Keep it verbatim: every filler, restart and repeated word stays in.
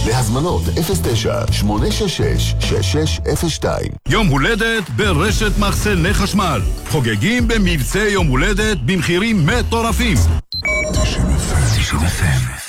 להזמנות אפס תשע שמונה שש שש שש שש אפס שתיים. יום הולדת ברשת מחסני חשמל. חוגגים במבצע יום הולדת במחירים מטורפים. תשעים אף אם